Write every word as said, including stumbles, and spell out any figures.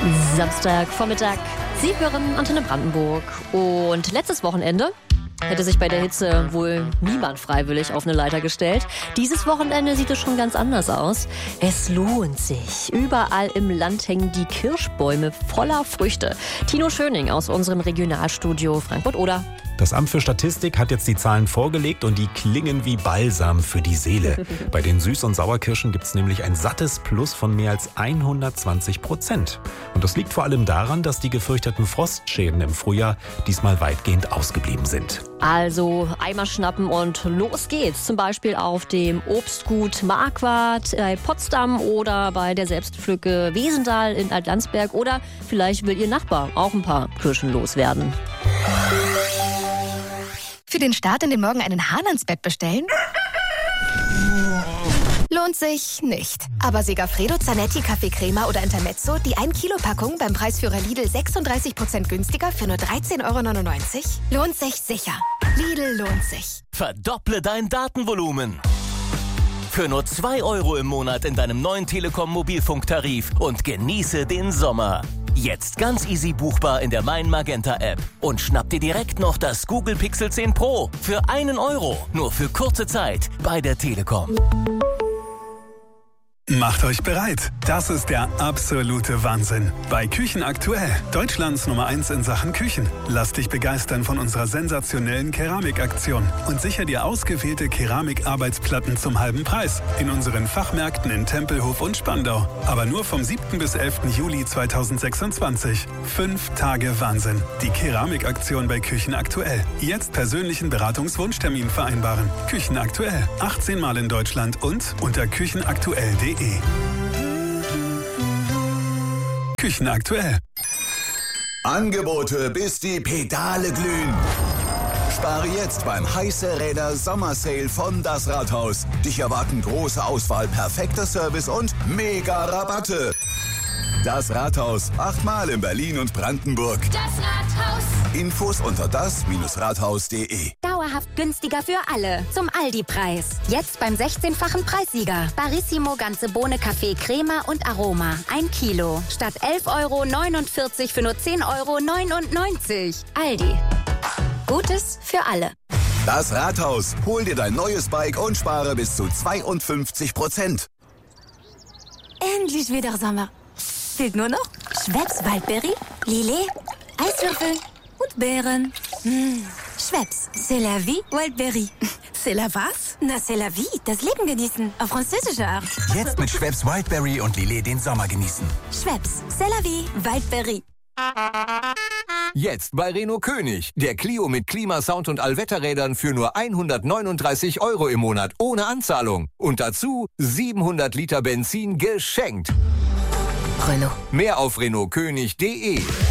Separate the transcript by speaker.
Speaker 1: Samstagvormittag. Sie hören Antenne Brandenburg. Und letztes Wochenende hätte sich bei der Hitze wohl niemand freiwillig auf eine Leiter gestellt. Dieses Wochenende sieht es schon ganz anders aus. Es lohnt sich. Überall im Land hängen die Kirschbäume voller Früchte. Tino Schöning aus unserem Regionalstudio Frankfurt-Oder.
Speaker 2: Das Amt für Statistik hat jetzt die Zahlen vorgelegt und die klingen wie Balsam für die Seele. Bei den Süß- und Sauerkirschen gibt es nämlich ein sattes Plus von mehr als hundertzwanzig Prozent. Und das liegt vor allem daran, dass die gefürchteten Frostschäden im Frühjahr diesmal weitgehend ausgeblieben sind.
Speaker 1: Also Eimer schnappen und los geht's. Zum Beispiel auf dem Obstgut Marquardt bei Potsdam oder bei der Selbstpflücke Wesendal in Altlandsberg. Oder vielleicht will Ihr Nachbar auch ein paar Kirschen loswerden.
Speaker 3: Für den Start in den Morgen einen Hahn ans Bett bestellen? Lohnt sich nicht. Aber Segafredo, Zanetti, Kaffeecrema oder Intermezzo, die ein Kilo Packung beim Preisführer Lidl sechsunddreißig Prozent günstiger für nur dreizehn Euro neunundneunzig? Lohnt sich sicher. Lidl lohnt sich.
Speaker 4: Verdopple dein Datenvolumen. Für nur zwei Euro im Monat in deinem neuen Telekom-Mobilfunktarif und genieße den Sommer. Jetzt ganz easy buchbar in der Mein Magenta App. Und schnapp dir direkt noch das Google Pixel zehn Pro für einen Euro. Nur für kurze Zeit bei der Telekom.
Speaker 5: Macht euch bereit. Das ist der absolute Wahnsinn. Bei Küchen aktuell. Deutschlands Nummer eins in Sachen Küchen. Lass dich begeistern von unserer sensationellen Keramikaktion und sicher dir ausgewählte Keramikarbeitsplatten zum halben Preis. In unseren Fachmärkten in Tempelhof und Spandau. Aber nur vom siebten bis elften Juli zweitausendsechsundzwanzig. Fünf Tage Wahnsinn. Die Keramikaktion bei Küchen aktuell. Jetzt persönlichen Beratungswunschtermin vereinbaren. Küchen aktuell. achtzehn Mal in Deutschland und unter küchenaktuell punkt de. Küchen aktuell.
Speaker 6: Angebote, bis die Pedale glühen. Spare jetzt beim Heiße Räder Sommersale von Das Rathaus. Dich erwarten große Auswahl, perfekter Service und mega Rabatte. Das Rathaus, achtmal in Berlin und Brandenburg.
Speaker 7: Das Rathaus.
Speaker 6: Infos unter das Rathaus punkt de.
Speaker 7: Dauerhaft günstiger für alle. Zum Aldi-Preis. Jetzt beim sechzehnfachen Preissieger. Barissimo ganze Bohne, Kaffee, Crema und Aroma. Ein Kilo. Statt elf Euro neunundvierzig für nur zehn Euro neunundneunzig. Aldi. Gutes für alle.
Speaker 6: Das Rathaus. Hol dir dein neues Bike und spare bis zu zweiundfünfzig Prozent.
Speaker 3: Endlich wieder Sommer. Fehlt nur noch Schweppes Waldbeere, Lillet, Eiswürfel und Beeren. Mmh. Schweppes, c'est la vie, Wildberry. C'est la was? Na, c'est la vie, das Leben genießen. Auf französische Art.
Speaker 8: Jetzt mit Schweppes Wildberry und Lillet den Sommer genießen.
Speaker 3: Schweppes, c'est la vie, Wildberry.
Speaker 9: Jetzt bei Renault König. Der Clio mit Klimasound und Allwetterrädern für nur hundertneununddreißig Euro im Monat ohne Anzahlung. Und dazu siebenhundert Liter Benzin geschenkt.
Speaker 3: Renault.
Speaker 9: Mehr auf renault könig punkt de.